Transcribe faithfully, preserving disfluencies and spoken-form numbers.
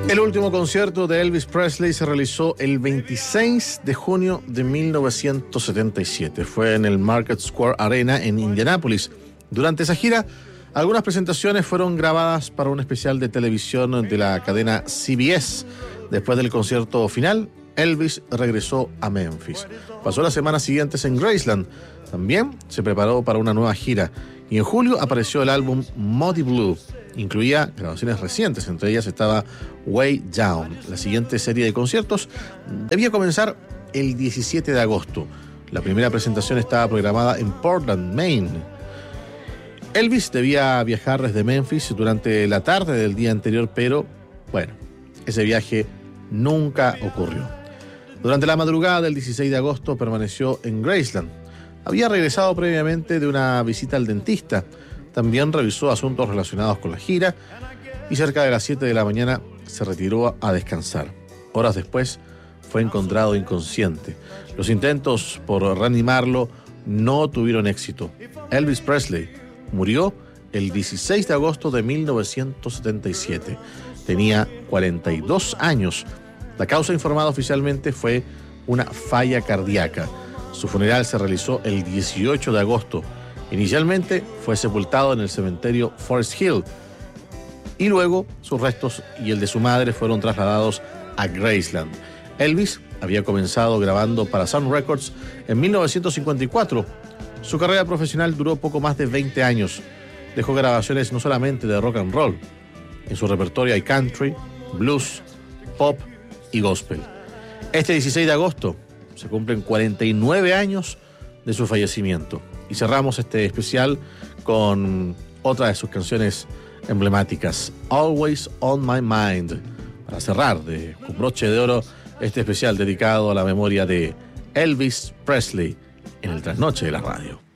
El último concierto de Elvis Presley se realizó el veintiséis de junio de mil novecientos setenta y siete. Fue en el Market Square Arena en Indianápolis. Durante esa gira, algunas presentaciones fueron grabadas para un especial de televisión de la cadena C B S. Después del concierto final, Elvis regresó a Memphis. Pasó las semanas siguientes en Graceland. También se preparó para una nueva gira. Y en julio apareció el álbum Moody Blue. Incluía grabaciones recientes, entre ellas estaba Way Down. La siguiente serie de conciertos debía comenzar el diecisiete de agosto. La primera presentación estaba programada en Portland, Maine. Elvis debía viajar desde Memphis durante la tarde del día anterior, pero, bueno, ese viaje nunca ocurrió. Durante la madrugada del dieciséis de agosto permaneció en Graceland. Había regresado previamente de una visita al dentista. También revisó asuntos relacionados con la gira y cerca de las siete de la mañana se retiró a descansar. Horas después fue encontrado inconsciente. Los intentos por reanimarlo no tuvieron éxito. Elvis Presley murió el dieciséis de agosto de mil novecientos setenta y siete. Tenía cuarenta y dos años. La causa informada oficialmente fue una falla cardíaca. Su funeral se realizó el dieciocho de agosto. Inicialmente fue sepultado en el cementerio Forest Hill y luego sus restos y el de su madre fueron trasladados a Graceland. Elvis había comenzado grabando para Sun Records en mil novecientos cincuenta y cuatro. Su carrera profesional duró poco más de veinte años. Dejó grabaciones no solamente de rock and roll. En su repertorio hay country, blues, pop y gospel. Este dieciséis de agosto se cumplen cuarenta y nueve años de su fallecimiento. Y cerramos este especial con otra de sus canciones emblemáticas, Always on My Mind, para cerrar de, con broche de oro este especial dedicado a la memoria de Elvis Presley en el Trasnoche de la Radio.